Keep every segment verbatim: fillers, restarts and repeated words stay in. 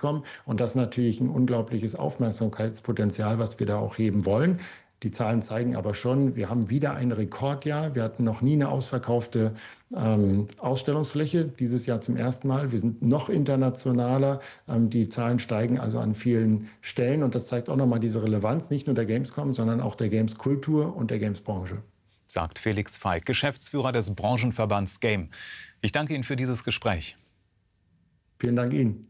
Gamescom. Und das ist natürlich ein unglaubliches Aufmerksamkeitspotenzial, was wir da auch heben wollen. Die Zahlen zeigen aber schon, wir haben wieder ein Rekordjahr. Wir hatten noch nie eine ausverkaufte ähm, Ausstellungsfläche, dieses Jahr zum ersten Mal. Wir sind noch internationaler. Ähm, die Zahlen steigen also an vielen Stellen. Und das zeigt auch nochmal diese Relevanz, nicht nur der Gamescom, sondern auch der Games-Kultur und der Games-Branche. Sagt Felix Feig, Geschäftsführer des Branchenverbands Game. Ich danke Ihnen für dieses Gespräch. Vielen Dank Ihnen.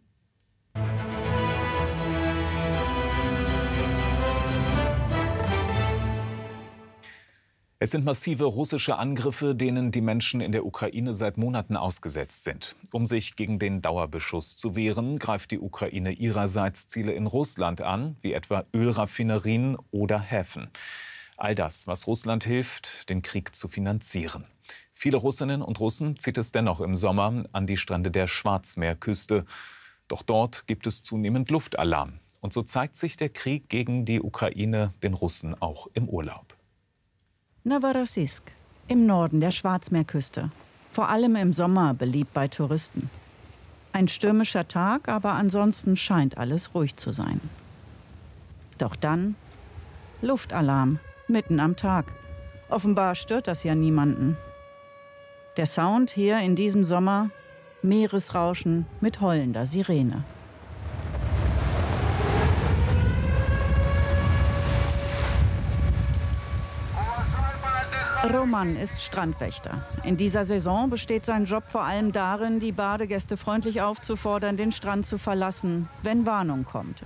Es sind massive russische Angriffe, denen die Menschen in der Ukraine seit Monaten ausgesetzt sind. Um sich gegen den Dauerbeschuss zu wehren, greift die Ukraine ihrerseits Ziele in Russland an, wie etwa Ölraffinerien oder Häfen. All das, was Russland hilft, den Krieg zu finanzieren. Viele Russinnen und Russen zieht es dennoch im Sommer an die Strände der Schwarzmeerküste. Doch dort gibt es zunehmend Luftalarm. Und so zeigt sich der Krieg gegen die Ukraine den Russen auch im Urlaub. Novorossiysk, im Norden der Schwarzmeerküste. Vor allem im Sommer beliebt bei Touristen. Ein stürmischer Tag, aber ansonsten scheint alles ruhig zu sein. Doch dann Luftalarm, mitten am Tag. Offenbar stört das ja niemanden. Der Sound hier in diesem Sommer, Meeresrauschen mit heulender Sirene. Roman ist Strandwächter. In dieser Saison besteht sein Job vor allem darin, die Badegäste freundlich aufzufordern, den Strand zu verlassen, wenn Warnung kommt.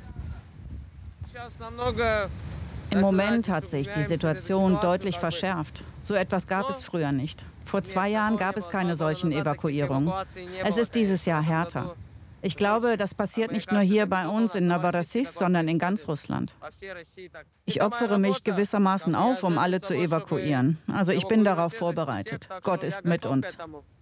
Im Moment hat sich die Situation deutlich verschärft. So etwas gab es früher nicht. Vor zwei Jahren gab es keine solchen Evakuierungen. Es ist dieses Jahr härter. Ich glaube, das passiert nicht nur hier bei uns in Novorossiysk, sondern in ganz Russland. Ich opfere mich gewissermaßen auf, um alle zu evakuieren. Also ich bin darauf vorbereitet. Gott ist mit uns.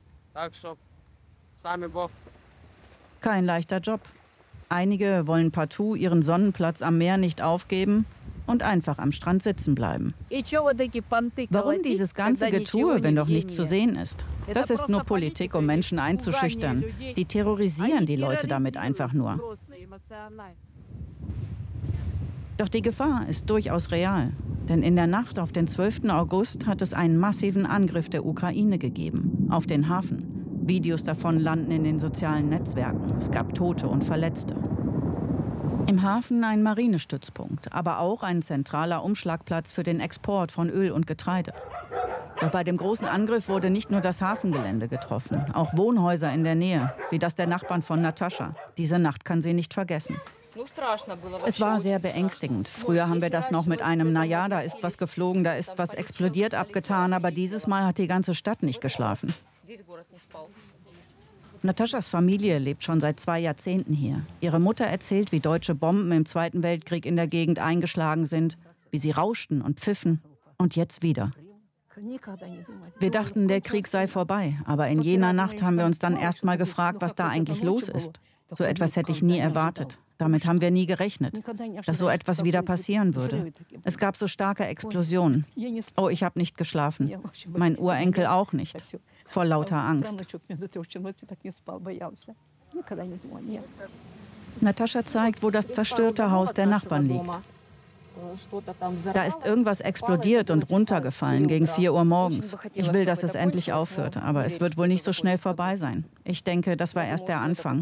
Kein leichter Job. Einige wollen partout ihren Sonnenplatz am Meer nicht aufgeben und einfach am Strand sitzen bleiben. Warum dieses ganze Getue, wenn doch nichts zu sehen ist? Das ist nur Politik, um Menschen einzuschüchtern. Die terrorisieren die Leute damit einfach nur. Doch die Gefahr ist durchaus real. Denn in der Nacht auf den zwölften August hat es einen massiven Angriff der Ukraine gegeben, auf den Hafen. Videos davon landen in den sozialen Netzwerken. Es gab Tote und Verletzte. Im Hafen ein Marinestützpunkt, aber auch ein zentraler Umschlagplatz für den Export von Öl und Getreide. Doch bei dem großen Angriff wurde nicht nur das Hafengelände getroffen, auch Wohnhäuser in der Nähe, wie das der Nachbarn von Natascha. Diese Nacht kann sie nicht vergessen. Es war sehr beängstigend. Früher haben wir das noch mit einem "Na ja, da ist was geflogen, da ist was explodiert" abgetan, aber dieses Mal hat die ganze Stadt nicht geschlafen. Nataschas Familie lebt schon seit zwei Jahrzehnten hier. Ihre Mutter erzählt, wie deutsche Bomben im Zweiten Weltkrieg in der Gegend eingeschlagen sind, wie sie rauschten und pfiffen und jetzt wieder. Wir dachten, der Krieg sei vorbei, aber in jener Nacht haben wir uns dann erst mal gefragt, was da eigentlich los ist. So etwas hätte ich nie erwartet. Damit haben wir nie gerechnet, dass so etwas wieder passieren würde. Es gab so starke Explosionen. Oh, ich habe nicht geschlafen. Mein Urenkel auch nicht. Vor lauter Angst. Natascha zeigt, wo das zerstörte Haus der Nachbarn liegt. Da ist irgendwas explodiert und runtergefallen gegen vier Uhr morgens. Ich will, dass es endlich aufhört, aber es wird wohl nicht so schnell vorbei sein. Ich denke, das war erst der Anfang.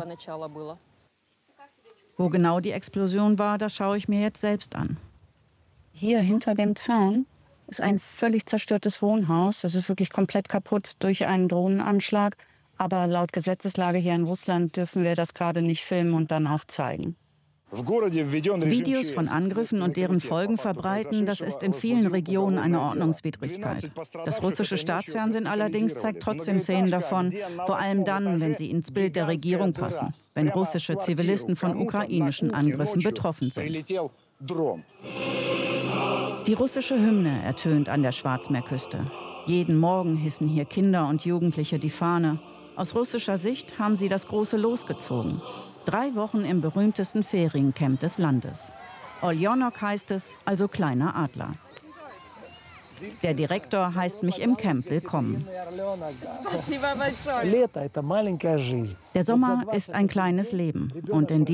Wo genau die Explosion war, das schaue ich mir jetzt selbst an. Hier hinter dem Zaun ist ein völlig zerstörtes Wohnhaus. Das ist wirklich komplett kaputt durch einen Drohnenanschlag. Aber laut Gesetzeslage hier in Russland dürfen wir das gerade nicht filmen und dann auch zeigen. Videos von Angriffen und deren Folgen verbreiten, das ist in vielen Regionen eine Ordnungswidrigkeit. Das russische Staatsfernsehen allerdings zeigt trotzdem Szenen davon, vor allem dann, wenn sie ins Bild der Regierung passen, wenn russische Zivilisten von ukrainischen Angriffen betroffen sind. Die russische Hymne ertönt an der Schwarzmeerküste. Jeden Morgen hissen hier Kinder und Jugendliche die Fahne. Aus russischer Sicht haben sie das große Los gezogen. Drei Wochen im berühmtesten Feriencamp des Landes. Oljonok heißt es, also kleiner Adler. Der Direktor heißt mich im Camp willkommen. Der Sommer ist ein kleines Leben und in